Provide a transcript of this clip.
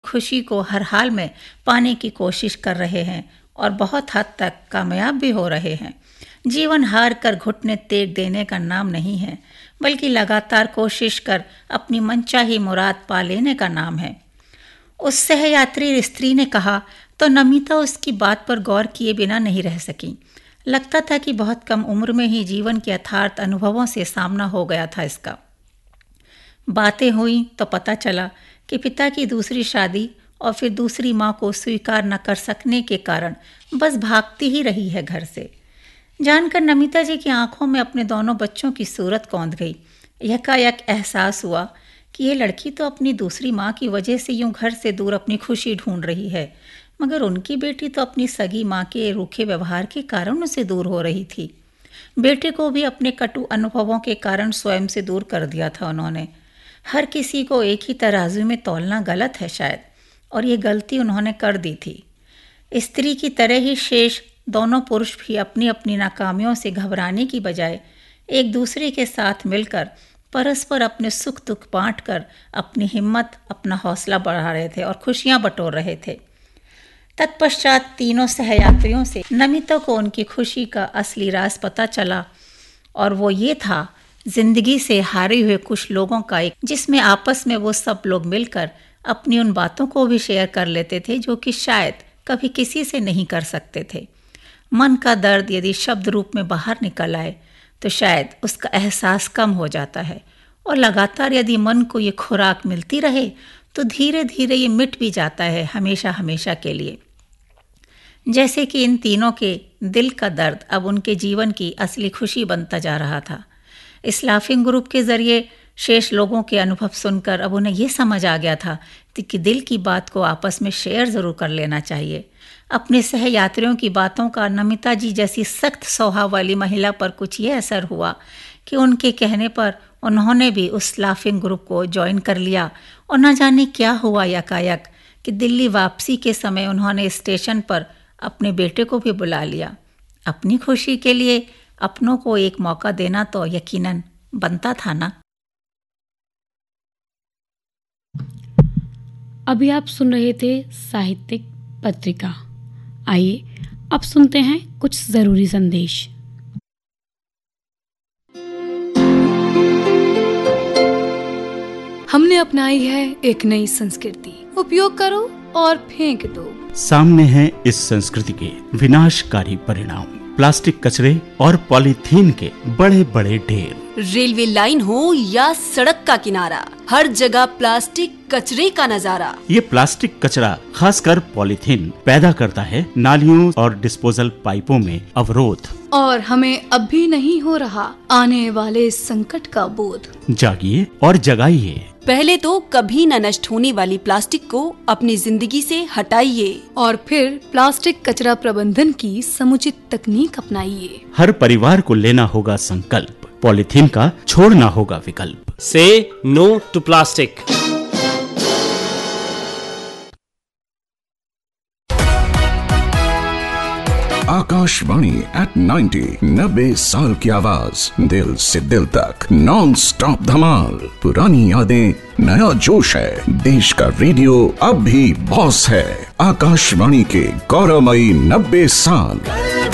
खुशी को हर हाल में पाने की कोशिश कर रहे हैं और बहुत हद तक कामयाब भी हो रहे हैं। जीवन हार कर घुटने टेक देने का नाम नहीं है, बल्कि लगातार कोशिश कर अपनी मनचाही मुराद पा लेने का नाम है। उस सहयात्री स्त्री ने कहा तो नमिता उसकी बात पर गौर किए बिना नहीं रह सकी। लगता था कि बहुत कम उम्र में ही जीवन के यथार्थ अनुभवों से सामना हो गया था इसका। बातें हुई तो पता चला कि पिता की दूसरी शादी और फिर दूसरी माँ को स्वीकार न कर सकने के कारण बस भागती ही रही है घर से। जानकर नमिता जी की आंखों में अपने दोनों बच्चों की सूरत कौंध गई। यकायक एहसास हुआ कि ये लड़की तो अपनी दूसरी माँ की वजह से यूं घर से दूर अपनी खुशी ढूंढ रही है, मगर उनकी बेटी तो अपनी सगी माँ के रूखे व्यवहार के कारण उसे दूर हो रही थी। बेटे को भी अपने कटु अनुभवों के कारण स्वयं से दूर कर दिया था उन्होंने। हर किसी को एक ही तराजू में तौलना गलत है शायद, और ये गलती उन्होंने कर दी थी। स्त्री की तरह ही शेष दोनों पुरुष भी अपनी अपनी नाकामियों से घबराने की बजाय एक दूसरे के साथ मिलकर परस्पर अपने सुख दुख बांट कर अपनी हिम्मत, अपना हौसला बढ़ा रहे थे और खुशियां बटोर रहे थे। तत्पश्चात तीनों सहयात्रियों से नमिता को उनकी खुशी का असली राज पता चला, और वो ये था जिंदगी से हारे हुए कुछ लोगों का एक, जिसमें आपस में वो सब लोग मिलकर अपनी उन बातों को भी शेयर कर लेते थे जो कि शायद कभी किसी से नहीं कर सकते थे। मन का दर्द यदि शब्द रूप में बाहर निकल आए तो शायद उसका एहसास कम हो जाता है, और लगातार यदि मन को ये खुराक मिलती रहे तो धीरे धीरे ये मिट भी जाता है हमेशा हमेशा के लिए। जैसे कि इन तीनों के दिल का दर्द अब उनके जीवन की असली खुशी बनता जा रहा था। इस लाफिंग ग्रुप के जरिए शेष लोगों के अनुभव सुनकर अब उन्हें यह समझ आ गया था कि दिल की बात को आपस में शेयर जरूर कर लेना चाहिए। अपने सहयात्रियों की बातों का नमिता जी जैसी सख्त स्वभाव वाली महिला पर कुछ ये असर हुआ कि उनके कहने पर उन्होंने भी उस लाफिंग ग्रुप को ज्वाइन कर लिया, और न जाने क्या हुआ यकायक कि दिल्ली वापसी के समय उन्होंने स्टेशन पर अपने बेटे को भी बुला लिया। अपनी खुशी के लिए अपनों को एक मौका देना तो यकीनन बनता था ना। अभी आप सुन रहे थे साहित्यिक पत्रिका। आइए अब सुनते हैं कुछ जरूरी संदेश। हमने अपनाई है एक नई संस्कृति, उपयोग करो और फेंक दो। सामने है इस संस्कृति के विनाशकारी परिणाम, प्लास्टिक कचरे और पॉलीथीन के बड़े बड़े ढेर। रेलवे लाइन हो या सड़क का किनारा, हर जगह प्लास्टिक कचरे का नजारा। ये प्लास्टिक कचरा, खासकर पॉलीथीन, पैदा करता है नालियों और डिस्पोजल पाइपों में अवरोध, और हमें अब भी नहीं हो रहा आने वाले संकट का बोध। जागिए और जगाइए। पहले तो कभी न नष्ट होने वाली प्लास्टिक को अपनी जिंदगी से हटाइए, और फिर प्लास्टिक कचरा प्रबंधन की समुचित तकनीक अपनाइए। हर परिवार को लेना होगा संकल्प, पॉलीथीन का छोड़ना होगा विकल्प। से no to plastic. Akashvani at 90 साल की आवाज, दिल से दिल तक नॉन स्टॉप धमाल। पुरानी यादें, नया जोश है, देश का रेडियो अब भी बॉस है। आकाशवाणी के गौरवमयी 90 साल।